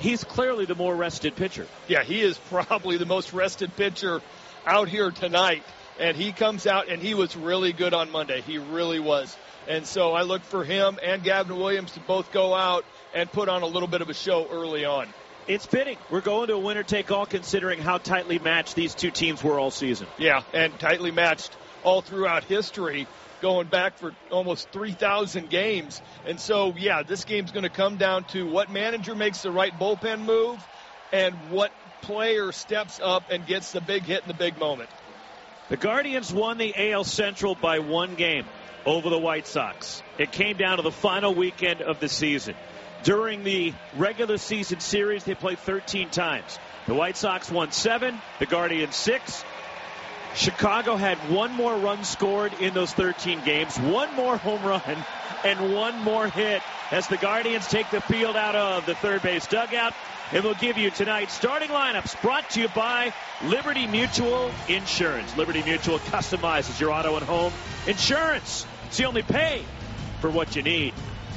he's clearly the more rested pitcher. Yeah, he is probably the most rested pitcher out here tonight. And he comes out, and he was really good on Monday. He really was. And so I look for him and Gavin Williams to both go out and put on a little bit of a show early on. It's fitting. We're going to a winner-take-all considering how tightly matched these two teams were all season. Yeah, and tightly matched all throughout history, going back for almost 3,000 games. And so, yeah, this game's going to come down to what manager makes the right bullpen move and what player steps up and gets the big hit in the big moment. The Guardians won the AL Central by 1 game over the White Sox. It came down to the final weekend of the season. During the regular season series, they played 13 times. The White Sox won 7, the Guardians 6. Chicago had 1 more run scored in those 13 games, 1 more home run, and 1 more hit as the Guardians take the field out of the third base dugout. And we'll give you tonight's starting lineups brought to you by Liberty Mutual Insurance. Liberty Mutual customizes your auto and home insurance, so you only pay for what you need.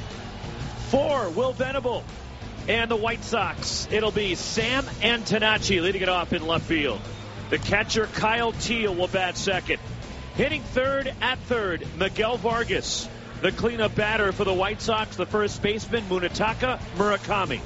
For Will Venable and the White Sox, it'll be Sam Antonacci leading it off in left field. The catcher, Kyle Teel, will bat second. Hitting third at third, Miguel Vargas. The cleanup batter for the White Sox, the first baseman, Munetaka Murakami.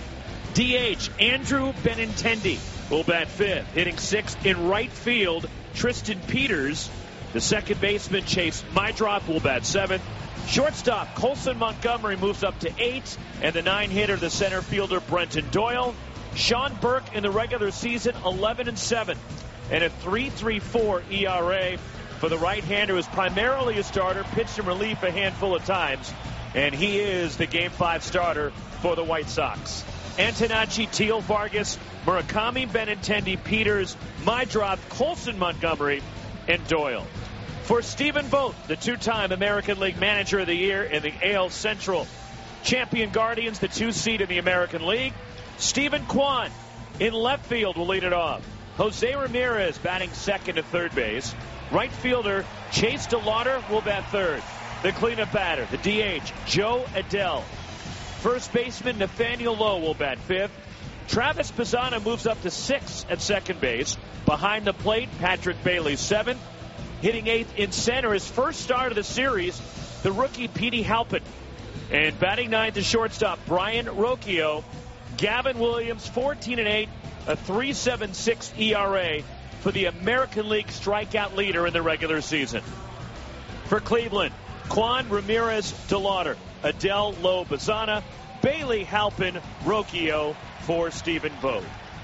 DH, Andrew Benintendi will bat fifth. Hitting sixth in right field, Tristan Peters. The second baseman, Chase Mydrop, will bat seventh. Shortstop, Colson Montgomery moves up to 8. And the 9-hitter, the center fielder, Brenton Doyle. Sean Burke in the regular season, 11-7. And a 3.34 ERA for the right-hander, who is primarily a starter, pitched in relief a handful of times. And he is the Game 5 starter for the White Sox. Antonacci, Teel, Vargas, Murakami, Benintendi, Peters, Mydrop, Colson Montgomery, and Doyle. For Stephen Vogt, the 2-time American League Manager of the Year in the AL Central champion Guardians, the 2 seed in the American League, Stephen Kwan in left field will lead it off. Jose Ramirez batting second at third base. Right fielder Chase DeLauder will bat third. The cleanup batter, the DH, Joe Adell. First baseman Nathaniel Lowe will bat fifth. Travis Pisana moves up to 6 at second base. Behind the plate, Patrick Bailey 7th. Hitting 8th in center, his first start of the series, the rookie Petey Halpin. And batting 9th is shortstop Brian Rocchio. Gavin Williams, 14-8, a 3.76 ERA for the American League strikeout leader in the regular season. For Cleveland, Kwan, Ramirez, DeLauder, Adell, Lowe, Pisana, Bailey, Halpin, Rocchio for Stephen Vogt.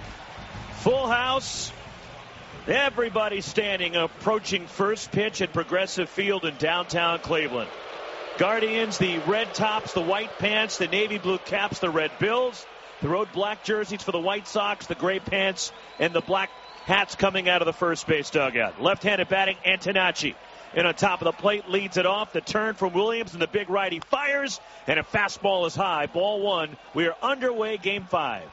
Full house. Everybody standing, approaching first pitch at Progressive Field in downtown Cleveland. Guardians, the red tops, the white pants, the navy blue caps, the red bills. The road black jerseys for the White Sox, the gray pants, and the black hats coming out of the first base dugout. Left-handed batting, Antonacci. And on top of the plate, leads it off. The turn from Williams, and the big righty fires, and a fastball is high. Ball 1. We are underway, Game 5.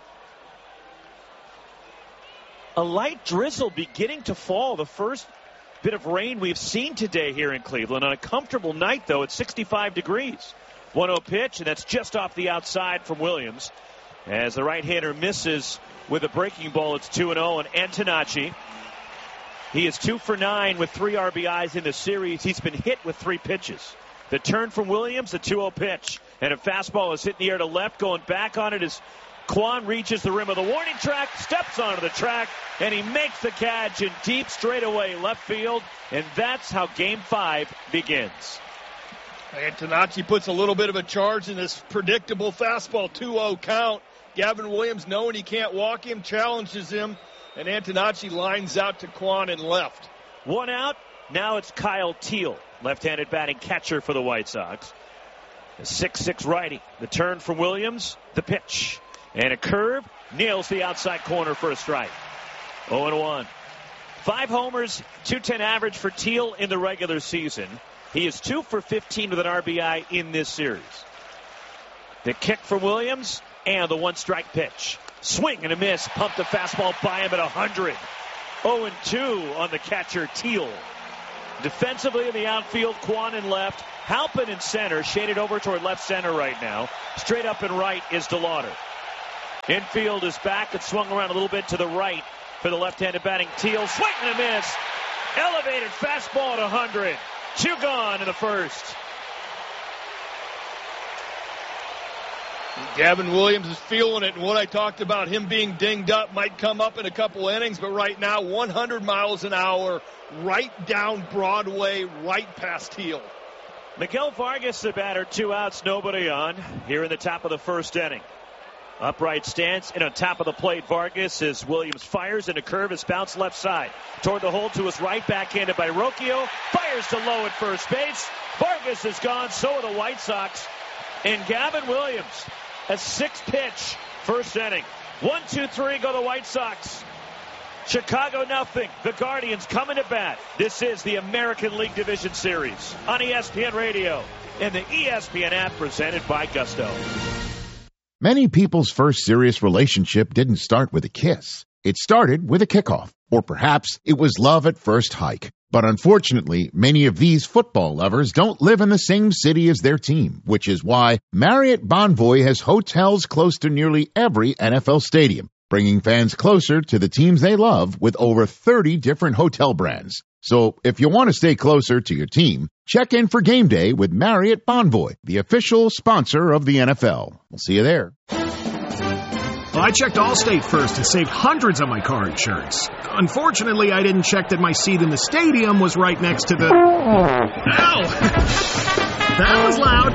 A light drizzle beginning to fall. The first bit of rain we've seen today here in Cleveland. On a comfortable night, though, at 65 degrees. 1-0 pitch, and that's just off the outside from Williams. As the right-hander misses with a breaking ball, it's 2-0, and Antonacci, he is 2 for 9 with 3 RBIs in the series. He's been hit with 3 pitches. The turn from Williams, the 2-0 pitch, and a fastball is hit in the air to left. Going back on it as Kwan reaches the rim of the warning track, steps onto the track, and he makes the catch in deep straightaway left field, and that's how Game 5 begins. Antonacci puts a little bit of a charge in this predictable fastball 2-0 count. Gavin Williams, knowing he can't walk him, challenges him, and Antonacci lines out to Kwan and left. 1 out. Now it's Kyle Teel, left-handed batting catcher for the White Sox. A 6'6 righty. The turn from Williams, the pitch. And a curve, nails the outside corner for a strike. 0-1. 5 homers, .210 average for Teel in the regular season. He is 2 for 15 with an RBI in this series. The kick from Williams and the 1-strike pitch. Swing and a miss. Pumped the fastball by him at 100. 0-2 on the catcher, Teel. Defensively in the outfield, Kwan in left. Halpin in center, shaded over toward left center right now. Straight up and right is DeLauder. Infield is back. It swung around a little bit to the right for the left-handed batting Teal. Swing and a miss. Elevated fastball at 100. 2 gone in the first. Gavin Williams is feeling it, and what I talked about him being dinged up might come up in a couple innings, but right now 100 miles an hour right down Broadway, right past Teal. Miguel Vargas, the batter, 2 outs, nobody on here in the top of the first inning. Upright stance and on top of the plate, Vargas, as Williams fires, and a curve is bounced left side toward the hole to his right, backhanded by Rocchio. Fires to low at first base. Vargas is gone, so are the White Sox. And Gavin Williams, a 6-pitch first inning. 1-2-3 go the White Sox. Chicago nothing. The Guardians coming to bat. This is the American League Division Series on ESPN Radio and the ESPN app, presented by Gusto. Many people's first serious relationship didn't start with a kiss. It started with a kickoff, or perhaps it was love at first hike. But unfortunately, many of these football lovers don't live in the same city as their team, which is why Marriott Bonvoy has hotels close to nearly every NFL stadium, bringing fans closer to the teams they love with over 30 different hotel brands. So if you want to stay closer to your team, check in for game day with Marriott Bonvoy, the official sponsor of the NFL. We'll see you there. Well, I checked Allstate first and saved hundreds on my car insurance. Unfortunately, I didn't check that my seat in the stadium was right next to the... Ow! That was loud.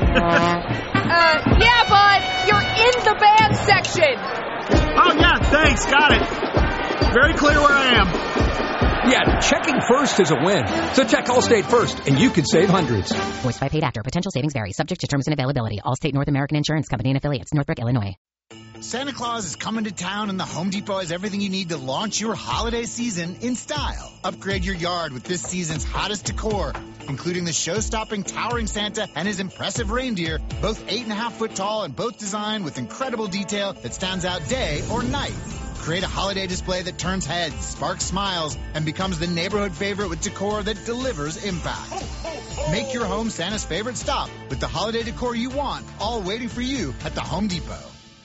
Yeah, bud. You're in the band section. Oh, yeah, thanks. Got it. Very clear where I am. Yeah, checking first is a win. So check Allstate first, and you could save hundreds. Voiced by paid actor. Potential savings vary. Subject to terms and availability. Allstate North American Insurance Company and Affiliates. Northbrook, Illinois. Santa Claus is coming to town, and the Home Depot has everything you need to launch your holiday season in style. Upgrade your yard with this season's hottest decor, including the show-stopping towering Santa and his impressive reindeer, both 8.5 foot tall and both designed with incredible detail that stands out day or night. Create a holiday display that turns heads, sparks smiles, and becomes the neighborhood favorite with decor that delivers impact. Make your home Santa's favorite stop with the holiday decor you want, all waiting for you at the Home Depot.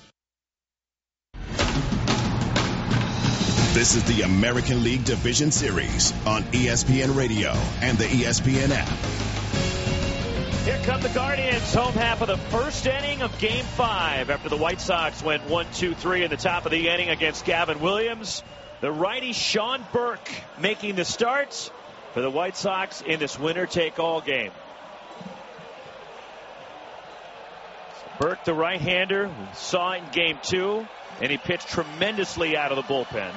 This is the American League Division Series on ESPN Radio and the ESPN app. Here come the Guardians, home half of the first inning of Game 5 after the White Sox went 1-2-3 in the top of the inning against Gavin Williams. The righty Sean Burke making the start for the White Sox in this winner-take-all game. Burke, the right-hander, we saw it in Game 2, and he pitched tremendously out of the bullpen.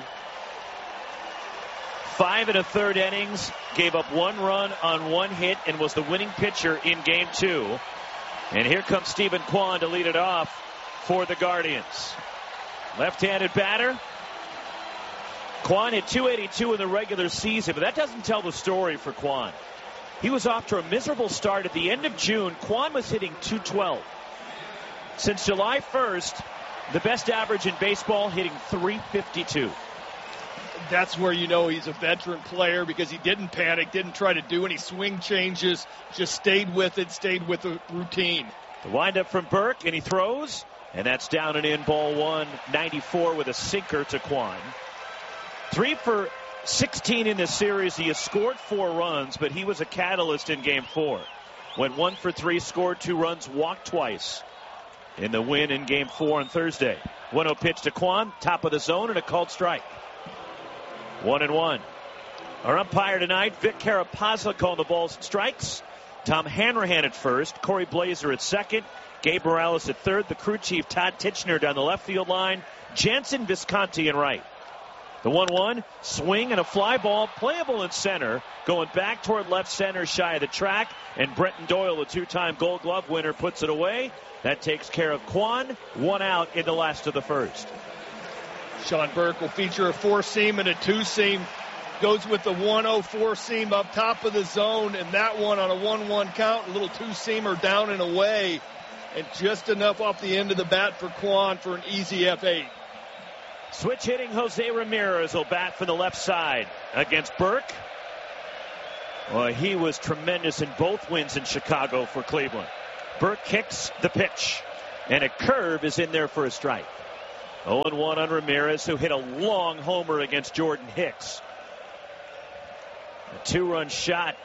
5 1/3 innings, gave up 1 run on 1 hit, and was the winning pitcher in Game 2. And here comes Stephen Kwan to lead it off for the Guardians. Left-handed batter. Kwan hit .282 in the regular season, but that doesn't tell the story for Kwan. He was off to a miserable start at the end of June. Kwan was hitting .212. Since July 1st, the best average in baseball, hitting .352. That's where you know he's a veteran player, because he didn't panic, didn't try to do any swing changes, just stayed with it, stayed with the routine. The windup from Burke, and he throws, and that's down and in, ball 1, 94 with a sinker to Kwan. 3 for 16 in this series. He has scored 4 runs, but he was a catalyst in Game 4. Went 1 for 3, scored 2 runs, walked twice in the win in Game 4 on Thursday. 1-0 pitch to Kwan, top of the zone, and a called strike. 1-1. Our umpire tonight, Vic Carapazza, calling the balls and strikes. Tom Hanrahan at first, Corey Blazer at second, Gabe Morales at third, the crew chief Todd Titchener down the left field line, Jansen Visconti in right. The 1-1, swing and a fly ball, playable in center, going back toward left center, shy of the track, and Brenton Doyle, the 2-time Gold Glove winner, puts it away. That takes care of Kwan. 1 out in the last of the first. Sean Burke will feature a 4-seam and a 2-seam. Goes with the 1-0 4-seam up top of the zone, and that one on a 1-1 count, a little 2-seamer down and away, and just enough off the end of the bat for Kwan for an easy F8. Switch hitting Jose Ramirez will bat from the left side against Burke. Well, he was tremendous in both wins in Chicago for Cleveland. Burke kicks the pitch, and a curve is in there for a strike. 0-1 on Ramirez, who hit a long homer against Jordan Hicks. A 2-run shot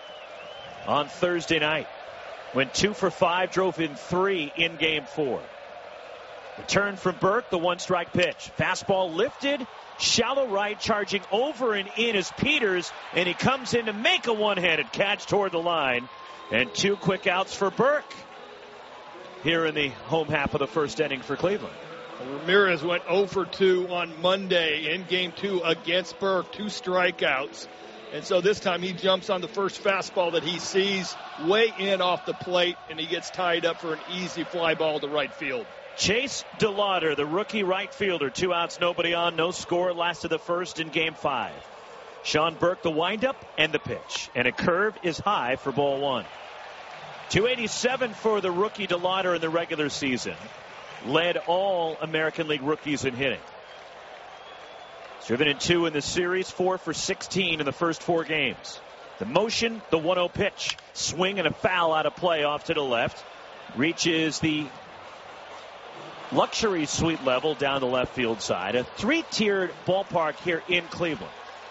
on Thursday night. Went 2 for 5, drove in 3 in Game 4. Return from Burke, the 1-strike pitch. Fastball lifted, shallow right, charging over and in is Peters, and he comes in to make a one-handed catch toward the line. And 2 quick outs for Burke here in the home half of the first inning for Cleveland. Ramirez went 0 for 2 on Monday in Game 2 against Burke, 2 strikeouts. And so this time he jumps on the first fastball that he sees way in off the plate, and he gets tied up for an easy fly ball to right field. Chase DeLauder, the rookie right fielder, 2 outs, nobody on, no score, last of the first in Game 5. Sean Burke, the windup and the pitch. And a curve is high for ball 1. 287 for the rookie DeLauder in the regular season. Led all American League rookies in hitting. Driven in 2 in the series, 4 for 16 in the first 4 games. The motion, the 1-0 pitch. Swing and a foul out of play off to the left. Reaches the luxury suite level down the left field side. A 3-tiered ballpark here in Cleveland.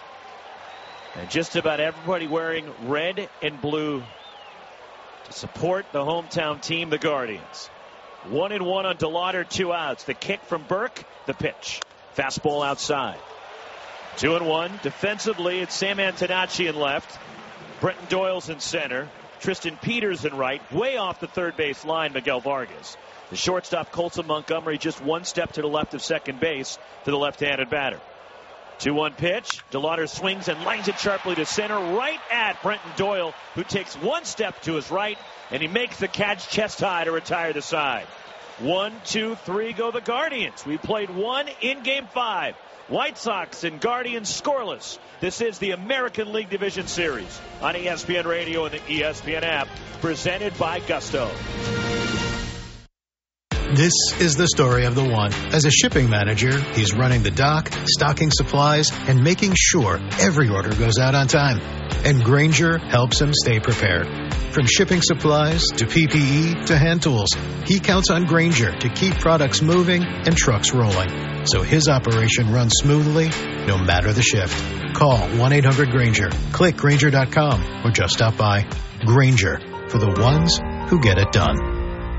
And just about everybody wearing red and blue to support the hometown team, the Guardians. 1-1 on DeLauder, 2 outs. The kick from Burke, the pitch. Fastball outside. 2-1. Defensively, it's Sam Antonacci in left. Brenton Doyle's in center. Tristan Peters in right. Way off the third base line, Miguel Vargas. The shortstop, Colson Montgomery, just 1 step to the left of second base to the left-handed batter. 2-1 pitch. DeLauder swings and lines it sharply to center, right at Brenton Doyle, who takes 1 step to his right, and he makes the catch chest high to retire the side. 1, 2, 3 go the Guardians. We played 1 in Game 5. White Sox and Guardians scoreless. This is the American League Division Series on ESPN Radio and the ESPN app, presented by Gusto. This is the story of the one. As a shipping manager, he's running the dock, stocking supplies, and making sure every order goes out on time. And Grainger helps him stay prepared. From shipping supplies to PPE to hand tools, he counts on Grainger to keep products moving and trucks rolling, so his operation runs smoothly no matter the shift. Call 1-800-GRAINGER, click Grainger.com, or just stop by. Grainger, for the ones who get it done.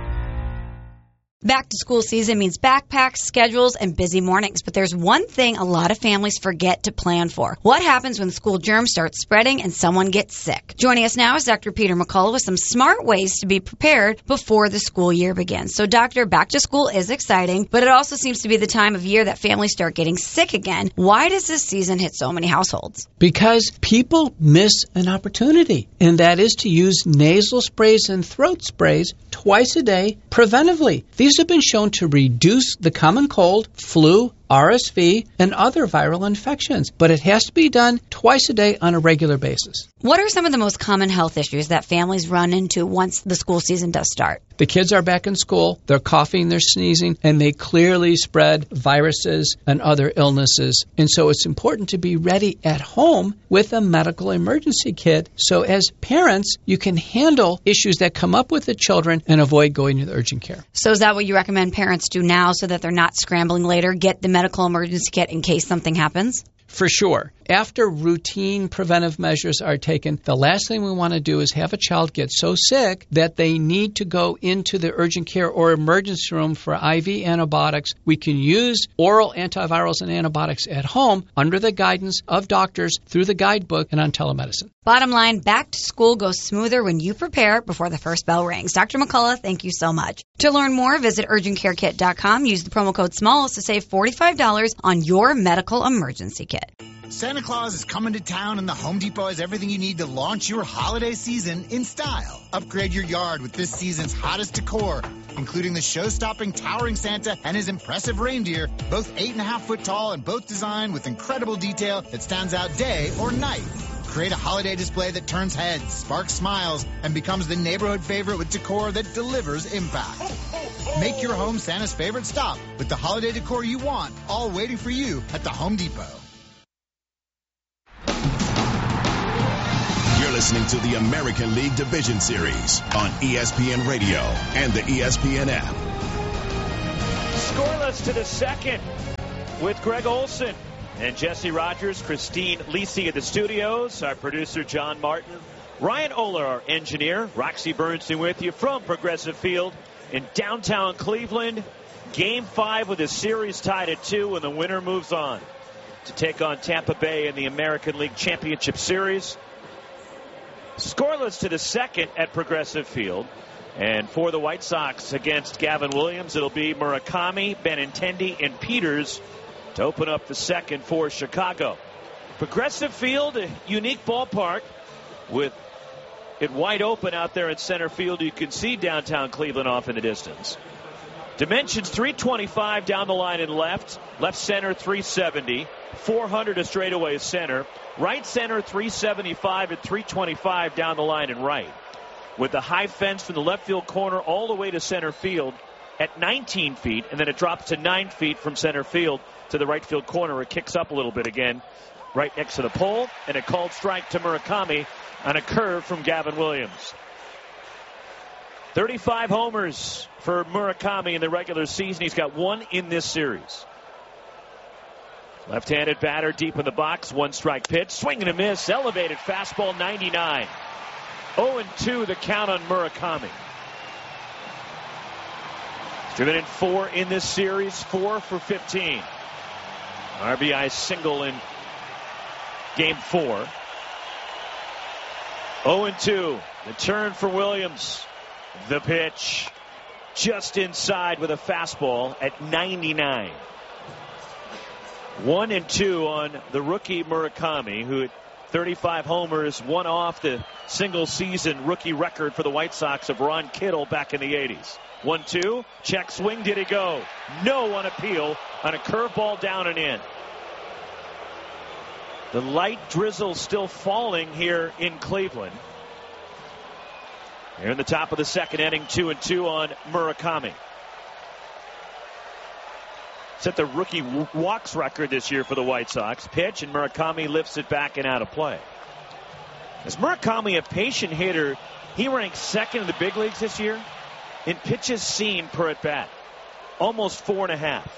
Back to school season means backpacks, schedules, and busy mornings. But there's one thing a lot of families forget to plan for. What happens when school germs start spreading and someone gets sick? Joining us now is Dr. Peter McCullough with some smart ways to be prepared before the school year begins. So, Doctor, back to school is exciting, but it also seems to be the time of year that families start getting sick again. Why does this season hit so many households? Because people miss an opportunity, and that is to use nasal sprays and throat sprays twice a day preventively. These have been shown to reduce the common cold, flu, RSV, and other viral infections, but it has to be done twice a day on a regular basis. What are some of the most common health issues that families run into once the school season does start? The kids are back in school, they're coughing, they're sneezing, and they clearly spread viruses and other illnesses. And so it's important to be ready at home with a medical emergency kit, so as parents, you can handle issues that come up with the children and avoid going to the urgent care. So is that what you recommend parents do now so that they're not scrambling later? Get the medical emergency kit in case something happens? For sure. After routine preventive measures are taken, the last thing we want to do is have a child get so sick that they need to go into the urgent care or emergency room for IV antibiotics. We can use oral antivirals and antibiotics at home under the guidance of doctors through the guidebook and on telemedicine. Bottom line, back to school goes smoother when you prepare before the first bell rings. Dr. McCullough, thank you so much. To learn more, visit urgentcarekit.com. Use the promo code SMALLS to save $45 on your medical emergency kit. Santa Claus is coming to town, and the Home Depot has everything you need to launch your holiday season in style. Upgrade your yard with this season's hottest decor, including the show-stopping towering Santa and his impressive reindeer, both 8.5-foot tall and both designed with incredible detail that stands out day or night. Create a holiday display that turns heads, sparks smiles, and becomes the neighborhood favorite with decor that delivers impact. Make your home Santa's favorite stop with the holiday decor you want, all waiting for you at the Home Depot. You're listening to the American League Division Series on ESPN Radio and the ESPN app. Scoreless to the second with Greg Olson and Jesse Rogers, Christine Lisi at the studios, our producer John Martin, Ryan Oler, our engineer, Roxy Bernstein with you from Progressive Field in downtown Cleveland. Game 5 with the series tied at 2, and the winner moves on to take on Tampa Bay in the American League Championship Series. Scoreless to the second at Progressive Field. And for the White Sox against Gavin Williams, it'll be Murakami, Benintendi, and Peters to open up the second for Chicago. Progressive Field, a unique ballpark with it wide open out there in center field. You can see downtown Cleveland off in the distance. Dimensions 325 down the line and left center 370, 400 a straightaway center, right center 375 and 325 down the line and right. With the high fence from the left field corner all the way to center field at 19 feet, and then it drops to 9 feet from center field to the right field corner. It kicks up a little bit again right next to the pole, and a called strike to Murakami on a curve from Gavin Williams. 35 homers for Murakami in the regular season. He's got 1 in this series. Left-handed batter deep in the box, 1 strike pitch, swing and a miss, elevated fastball 99. 0-2 the count on Murakami. He's driven in 4 in this series, 4 for 15. RBI single in game 4. 0-2. The turn for Williams. The pitch just inside with a fastball at 99. 1-2 on the rookie Murakami, who at 35 homers, 1 off the single season rookie record for the White Sox of Ron Kittle back in the 80s. 1-2, check swing, did it go? No on appeal on a curveball down and in. The light drizzle still falling here in Cleveland. Here in the top of the second inning, 2-2 on Murakami. Set the rookie walks record this year for the White Sox. Pitch, and Murakami lifts it back and out of play. Is Murakami a patient hitter? He ranks second in the big leagues this year in pitches seen per at bat. Almost 4.5.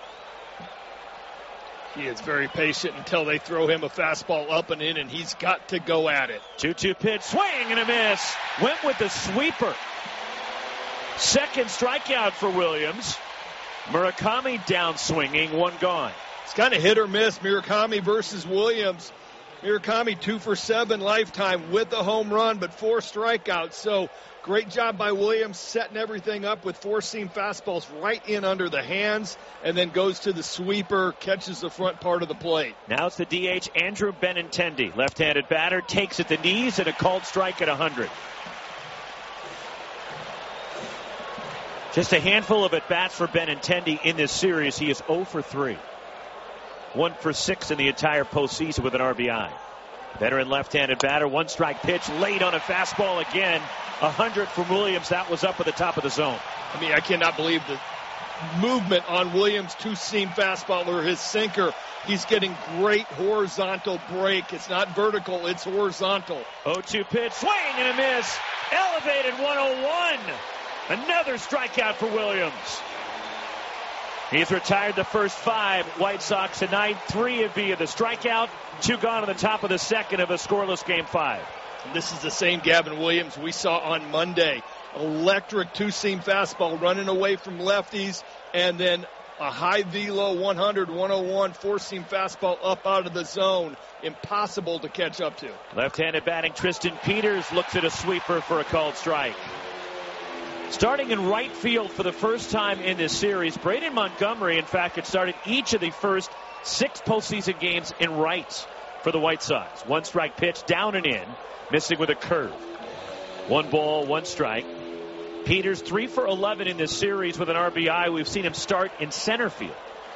He is very patient until they throw him a fastball up and in, and he's got to go at it. 2-2 pitch, swing and a miss. Went with the sweeper. Second strikeout for Williams. Murakami down swinging, 1 gone. It's kind of hit or miss, Murakami versus Williams. Murakami 2 for 7 lifetime with a home run, but 4 strikeouts. So great job by Williams setting everything up with 4-seam fastballs right in under the hands, and then goes to the sweeper, catches the front part of the plate. Now it's the DH, Andrew Benintendi. Left-handed batter, takes at the knees, and a called strike at 100. Just a handful of at-bats for Benintendi in this series. He is 0 for 3. 1 for 6 in the entire postseason with an RBI. Veteran left-handed batter, 1 strike pitch, late on a fastball again. 100 from Williams. That was up at the top of the zone. I mean, I cannot believe the movement on Williams' 2-seam fastball or his sinker. He's getting great horizontal break. It's not vertical, it's horizontal. 0-2 pitch, swing and a miss. Elevated 101. Another strikeout for Williams. He's retired the first 5 White Sox tonight. 3 via the strikeout. 2 gone on the top of the second of a scoreless game 5. And this is the same Gavin Williams we saw on Monday. Electric 2-seam fastball running away from lefties, and then a high velo 100, 101 4-seam fastball up out of the zone. Impossible to catch up to. Left-handed batting Tristan Peters looks at a sweeper for a called strike. Starting in right field for the first time in this series, Braden Montgomery, in fact, had started each of the first 6 postseason games in right for the White Sox. 1 strike pitch, down and in, missing with a curve. 1 ball, 1 strike. Peters 3 for 11 in this series with an RBI. We've seen him start in center field.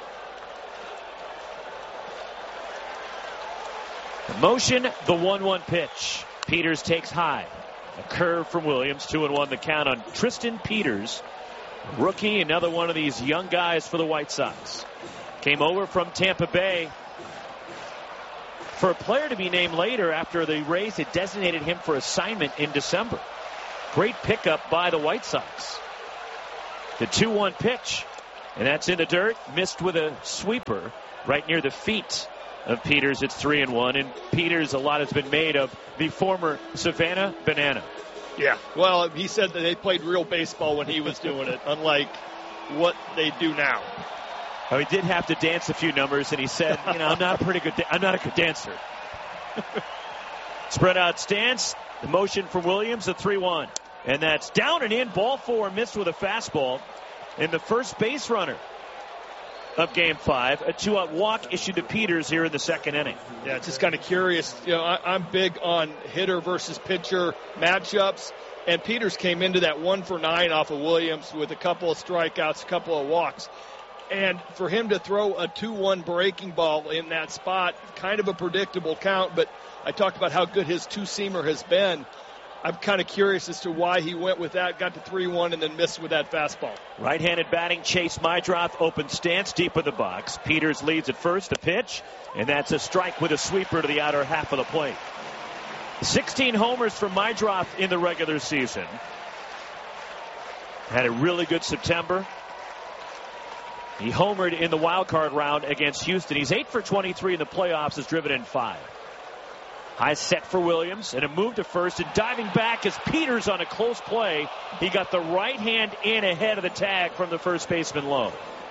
The motion, the 1-1 pitch. Peters takes high. A curve from Williams, 2-1 the count on Tristan Peters. Rookie, another one of these young guys for the White Sox. Came over from Tampa Bay for a player to be named later after the Rays had designated him for assignment in December. Great pickup by the White Sox. The 2-1 pitch. And that's in the dirt. Missed with a sweeper right near the feet of Peters. It's 3-1. And Peters, a lot has been made of the former Savannah Banana. Yeah, well, he said that they played real baseball when he was doing it, unlike what they do now. Oh, he did have to dance a few numbers, and he said, I'm not a good dancer. Spread out stance. The motion from Williams, a 3-1. And that's down and in. Ball 4, missed with a fastball. And the first base runner of Game 5, a 2-out walk issued to Peters here in the second inning. Yeah, it's just kind of curious. I'm big on hitter versus pitcher matchups. And Peters came into that 1-for-9 off of Williams with a couple of strikeouts, a couple of walks. And for him to throw a 2-1 breaking ball in that spot, kind of a predictable count, but I talked about how good his two-seamer has been. I'm kind of curious as to why he went with that, got to 3-1, and then missed with that fastball. Right-handed batting, Chase Mydroth, open stance, deep in the box. Peters leads at first, a pitch, and that's a strike with a sweeper to the outer half of the plate. 16 homers for Mydroth in the regular season. Had a really good September. He homered in the wild card round against Houston. He's 8 for 23 in the playoffs, has driven in 5. High set for Williams, and a move to first, and diving back is Peters on a close play. He got the right hand in ahead of the tag from the first baseman Lowe.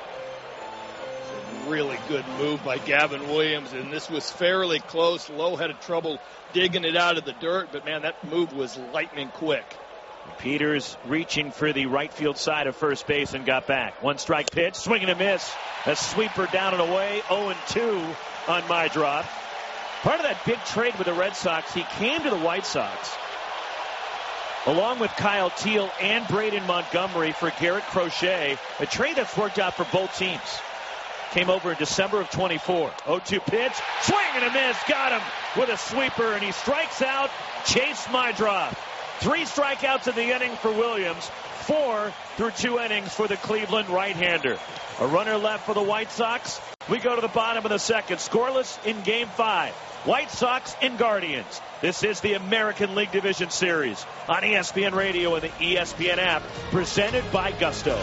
Really good move by Gavin Williams, and this was fairly close. Lowe had trouble digging it out of the dirt, but man, that move was lightning quick. Peters reaching for the right field side of first base and got back. One strike pitch, swing and a miss. A sweeper down and away, 0-2 on Mydroth. Part of that big trade with the Red Sox, he came to the White Sox along with Kyle Teal and Braden Montgomery for Garrett Crochet, a trade that's worked out for both teams. Came over in December of 24. 0-2 pitch, swing and a miss, got him with a sweeper, and he strikes out Chase Mydroth. 3 strikeouts in the inning for Williams, 4 through 2 innings for the Cleveland right-hander. A runner left for the White Sox. We go to the bottom of the second, scoreless in Game 5. White Sox and Guardians. This is the American League Division Series on ESPN Radio and the ESPN app, presented by Gusto.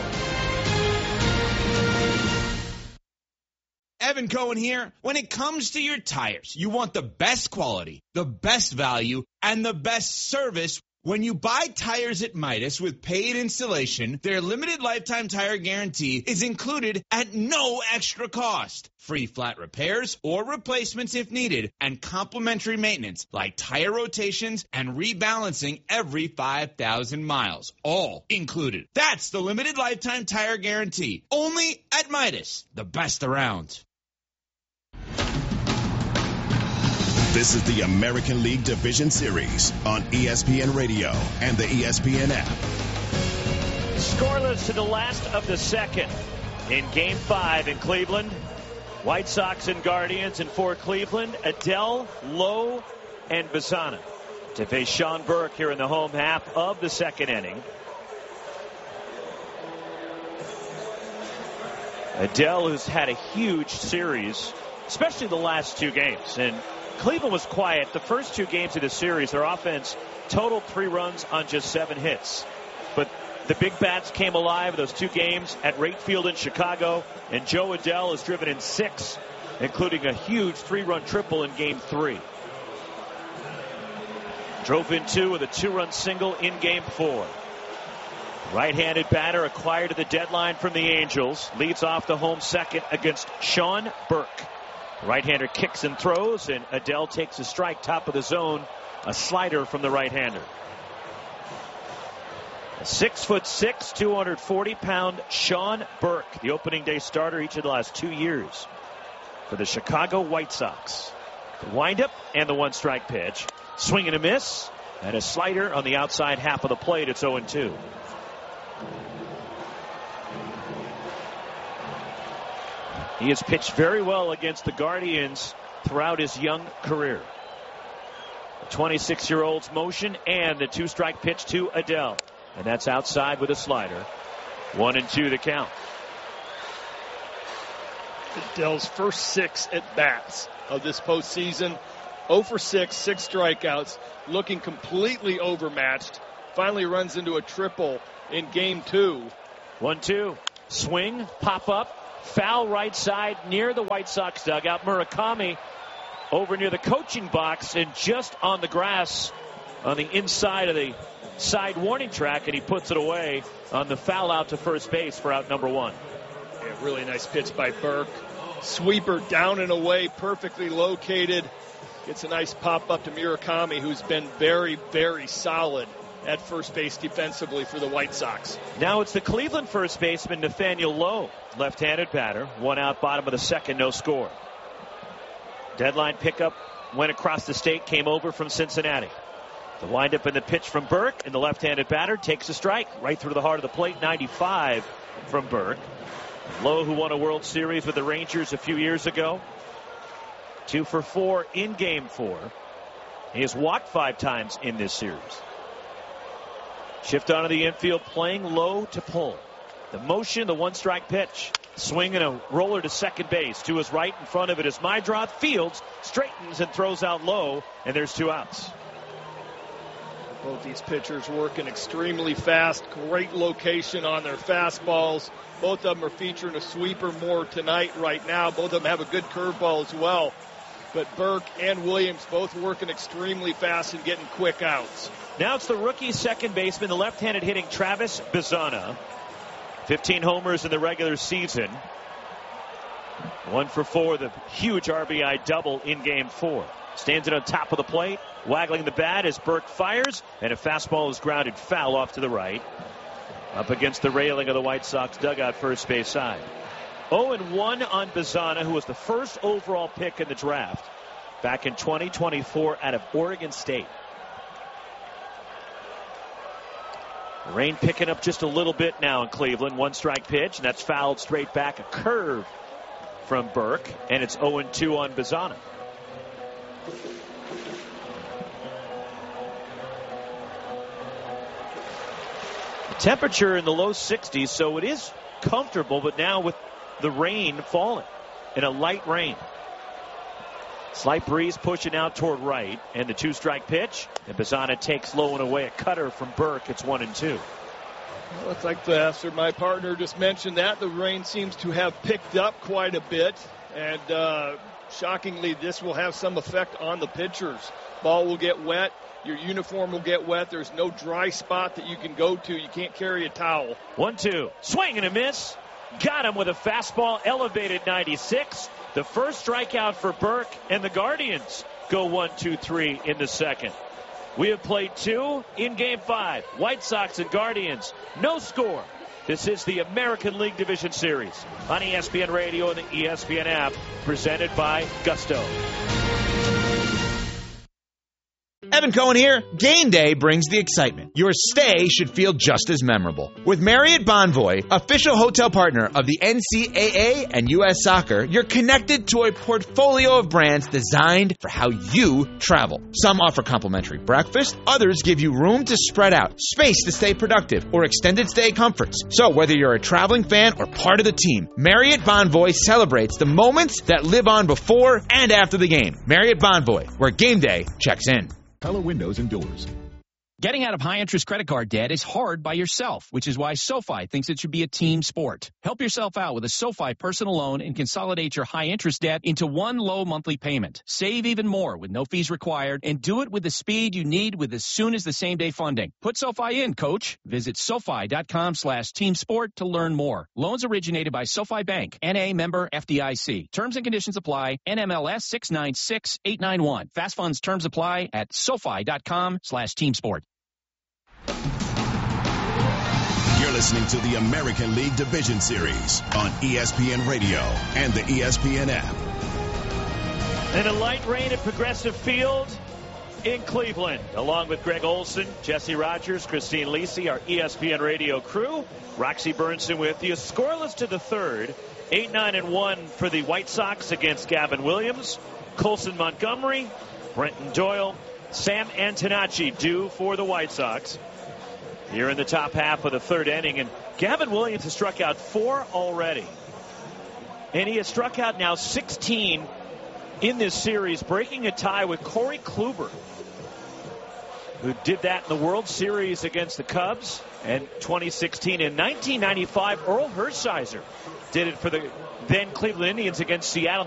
Evan Cohen here. When it comes to your tires, you want the best quality, the best value, and the best service. When you buy tires at Midas with paid installation, their limited lifetime tire guarantee is included at no extra cost. Free flat repairs or replacements if needed, and complimentary maintenance like tire rotations and rebalancing every 5,000 miles. All included. That's the limited lifetime tire guarantee. Only at Midas, the best around. This is the American League Division Series on ESPN Radio and the ESPN app. Scoreless to the last of the second in Game 5 in Cleveland. White Sox and Guardians, and for Cleveland, Adell, Lowe, and Bazzana to face Sean Burke here in the home half of the second inning. Adell, who's had a huge series, especially the last 2 games, and Cleveland was quiet. The first 2 games of the series, their offense totaled 3 runs on just 7 hits. But the big bats came alive those 2 games at Rate Field in Chicago, and Joe Adell has driven in 6, including a huge 3-run triple in Game 3. Drove in 2 with a 2-run single in Game 4. Right-handed batter acquired at the deadline from the Angels. Leads off the home second against Sean Burke. Right-hander kicks and throws, and Adell takes a strike, top of the zone, a slider from the right-hander. A 6'6", 240-pound Sean Burke, the opening day starter each of the last 2 years for the Chicago White Sox. The windup and the 1-strike pitch. Swing and a miss, and a slider on the outside half of the plate. It's 0-2. He has pitched very well against the Guardians throughout his young career. The 26-year-old's motion and the 2-strike pitch to Adell. And that's outside with a slider. 1-2 the count. Adell's first 6 at-bats of this postseason. 0 for 6, 6 strikeouts, looking completely overmatched. Finally runs into a triple in Game 2. 1-2. Swing, pop up, foul right side near the White Sox dugout. Murakami over near the coaching box and just on the grass on the inside of the side warning track, and he puts it away on the foul out to first base for out number 1. Yeah, really nice pitch by Burke. Sweeper down and away, perfectly located. Gets a nice pop up to Murakami, who's been very, very solid at first base defensively for the White Sox. Now it's the Cleveland first baseman Nathaniel Lowe, left-handed batter. 1 out, bottom of the second, no score. Deadline pickup went across the state, came over from Cincinnati. The windup and the pitch from Burke, and the left-handed batter takes a strike right through the heart of the plate. 95 from Burke. Lowe, who won a World Series with the Rangers a few years ago. 2 for 4 in Game 4. He has walked 5 times in this series. Shift onto the infield, playing low to pull. The motion, the 1-strike pitch. Swing and a roller to second base. To his right, in front of it is Meidroth. Fields straightens and throws out low, and there's 2 outs. Both these pitchers working extremely fast. Great location on their fastballs. Both of them are featuring a sweeper more tonight right now. Both of them have a good curveball as well. But Burke and Williams both working extremely fast and getting quick outs. Now it's the rookie second baseman, the left-handed hitting Travis Bazzana. 15 homers in the regular season. 1 for 4, the huge RBI double in Game 4. Stands it on top of the plate, waggling the bat as Burke fires, and a fastball is grounded foul off to the right. Up against the railing of the White Sox dugout first base side. 0-1 on Bazzana, who was the first overall pick in the draft back in 2024 out of Oregon State. The rain picking up just a little bit now in Cleveland. 1-strike pitch, and that's fouled straight back. A curve from Burke, and it's 0-2 on Bazzana. Temperature in the low 60s, so it is comfortable, but now with the rain falling in a light rain. Slight breeze pushing out toward right, and the 2-strike pitch, and Bazzana takes low and away a cutter from Burke. It's 1-2. Well, it's like after my partner just mentioned that, the rain seems to have picked up quite a bit, and shockingly, this will have some effect on the pitchers. Ball will get wet. Your uniform will get wet. There's no dry spot that you can go to. You can't carry a towel. 1-2. Swing and a miss. Got him with a fastball, elevated 96. The first strikeout for Burke, and the Guardians go 1-2-3 in the second. We have played 2 in Game 5. White Sox and Guardians, no score. This is the American League Division Series on ESPN Radio and the ESPN app, presented by Gusto. Evan Cohen here. Game day brings the excitement. Your stay should feel just as memorable. With Marriott Bonvoy, official hotel partner of the NCAA and U.S. Soccer, you're connected to a portfolio of brands designed for how you travel. Some offer complimentary breakfast, others give you room to spread out, space to stay productive, or extended stay comforts. So whether you're a traveling fan or part of the team, Marriott Bonvoy celebrates the moments that live on before and after the game. Marriott Bonvoy, where game day checks in. Color windows and doors. Getting out of high-interest credit card debt is hard by yourself, which is why SoFi thinks it should be a team sport. Help yourself out with a SoFi personal loan and consolidate your high-interest debt into one low monthly payment. Save even more with no fees required, and do it with the speed you need with as soon as the same-day funding. Put SoFi in, coach. Visit SoFi.com/teamsport to learn more. Loans originated by SoFi Bank, N.A. member FDIC. Terms and conditions apply. NMLS 696891. Fast funds terms apply at SoFi.com/teamsport. You're listening to the American League Division Series on ESPN Radio and the ESPN app. And a light rain at Progressive Field in Cleveland. Along with Greg Olson, Jesse Rogers, Christine Lisi, our ESPN Radio crew. Roxy Burnson with you. Scoreless to the third. 8-9-1 for the White Sox against Gavin Williams, Colson Montgomery, Brenton Doyle, Sam Antonacci due for the White Sox. Here in the top half of the third inning, and Gavin Williams has struck out 4 already. And he has struck out now 16 in this series, breaking a tie with Corey Kluber who did that in the World Series against the Cubs and 2016. In 1995, Earl Hershiser did it for the then Cleveland Indians against Seattle.